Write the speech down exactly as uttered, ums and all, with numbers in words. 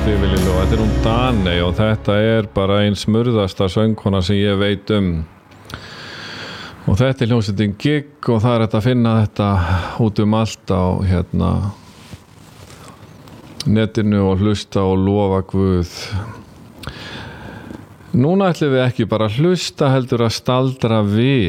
yfirlilu og þetta er hún Daney og þetta er bara ein smurðasta söngkona sem ég veit um og þetta er hljómsveitin Gigg og það er hægt að finna þetta út um allt á hérna netinu og hlusta og lofa Guð. Núna ætlum við ekki bara að hlusta heldur að staldra við